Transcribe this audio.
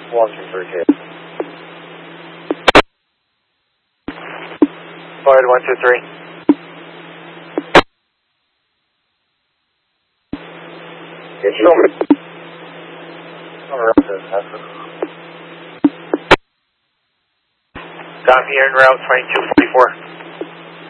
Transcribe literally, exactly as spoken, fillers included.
one three three K. Flight one two three. Show me. Copy, en route, twenty-two forty-four.